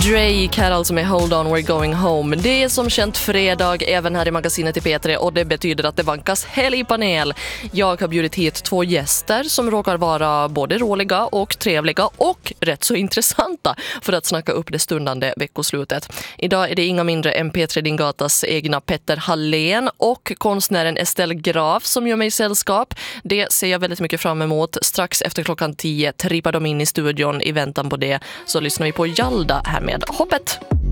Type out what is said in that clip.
Drake här alltså med Hold On We're Going Home. Det är som känt fredag även här i magasinet i P3 och det betyder att det vankas helgpanel. Jag har bjudit hit 2 gäster som råkar vara både roliga och trevliga och rätt så intressanta för att snacka upp det stundande veckoslutet. Idag är det inga mindre än P3 Din Gatas egna Petter Hallén och konstnären Estelle Graf som gör mig sällskap. Det ser jag väldigt mycket fram emot. Strax efter klockan 10 trippar de in i studion. I väntan på det så lyssnar vi på Jalda här med Hoppet.